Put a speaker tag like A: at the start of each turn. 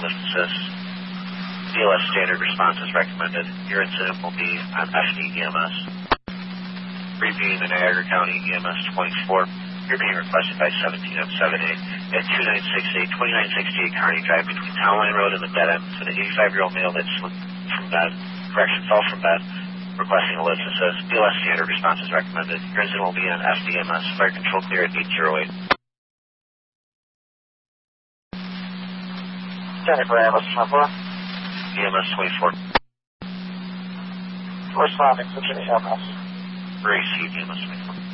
A: lift assist. BLS standard response is recommended. Your incident will be on FD EMS. Repeating the Niagara County EMS 24. You're being requested by 17M78 at 2968 Kearney Drive between Town Line Road and the dead end for the 85-year-old male that slipped from bed. Fell from bed. Requesting a lift assist. BLS standard response is recommended. Your incident will be on FDMS. Fire control clear at 808.
B: Jennifer, EMS 24.
A: EMS 24.
B: Responding to EMS.
A: Received EMS 24.